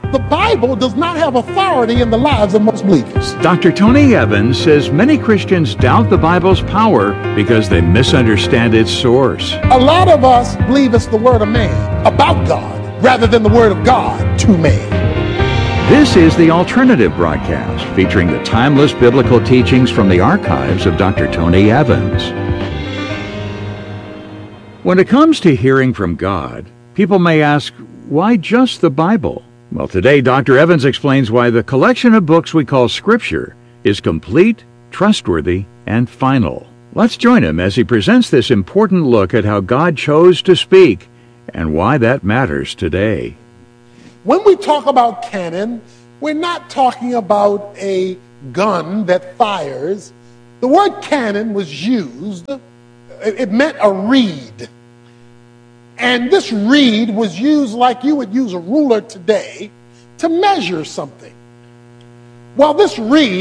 The Bible does not have authority in the lives of most believers. Dr. Tony Evans says many Christians doubt the Bible's power because they misunderstand its source. A lot of us believe it's the word of man about God rather than the word of God to man. This is The Alternative Broadcast, featuring the timeless biblical teachings from the archives of Dr. Tony Evans. When it comes to hearing from God, people may ask, why just the Bible? Well, today Dr. Evans explains why the collection of books we call Scripture is complete, trustworthy, and final. Let's join him as he presents this important look at how God chose to speak and why that matters today. When we talk about canon, we're not talking about a gun that fires. The word canon was used, it meant a reed. And this reed was used like you would use a ruler today to measure something. Well, this reed